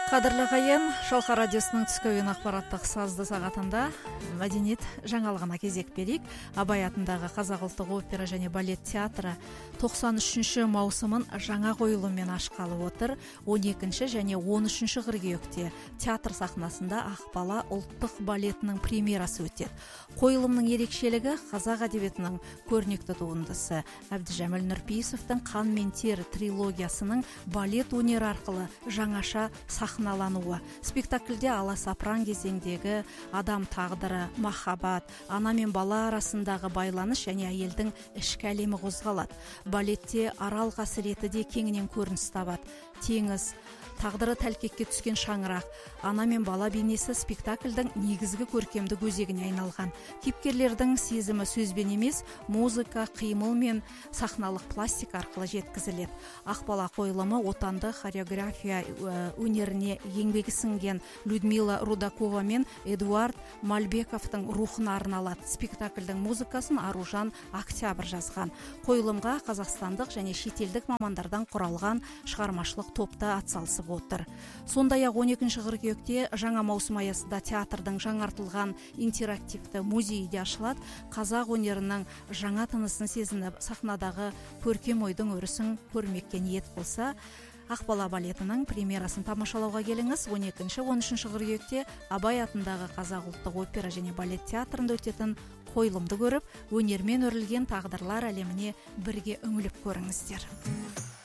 Қадірлі қайын, Шалқар радиосының түскі ойын ақпараттық сазды сағатында мәдениет жаңалығына кезек берейік. Абай атындағы Қазақ ұлттық опера және балет театры 93-ші маусымын жаңа қойылыммен ашқалы отыр. 12 және 13 қыркүйекте театр сахнасында Ақбала ұлттық балетінің премьерасы өтеді. Қойылымның ерекшелігі қазақ әдебиетінің көрнекті туындысы Әбдіжәміл Нұрпейісовтің «Қан мен тер» трилогиясының балет өнері арқылы жаңаша сахналануы. Спектакльде аласапыран кезеңдегі адам тағдыры, махаббат, ана мен бала арасындағы байланыс және әйелдің ішкі әлемі қозғалады. Балетте арал қасіреті де кеңінен көрініс табады. Теңіз, тағдыры тәлкекке түскен шаңырақ, ана мен бала бейнесі спектакльдің негізгі көркемдік өзегіне айналған. Кейіпкерлердің сезімі сөзбен емес, музыка, қимыл мен сахналық пластика арқылы жеткізіледі. Ақбала қойылымы отанды хореография өнеріне еңбегі сіңген Людмила Рудакова мен Эдуард Мальбековтың рухына арналады. Спектакльдің музыкасын Аружан Октябрь жазған. Қойылымға қазақстандық және шетелдік мамандардан құралған шығармашылық топты атсалысып отыр. Сондай-ақ 12 қыркүйекте жаңа маусым аясында театрдың жаңартылған интерактивті музейі де ашылады. Қазақ өнерінің жаңа тынысын сезініп, сахнадағы көркем ойдың өрісін көрмекке ниет болса, Ақбала балетінің премьерасын тамашалауға келіңіз. 12-13 қыркүйекте Абай атындағы Қазақ ұлттық опера және балет театрында өтетін қойылымды көріп, өнермен өрілген тағдырлар әлеміне бірге үңіліп көріңіздер.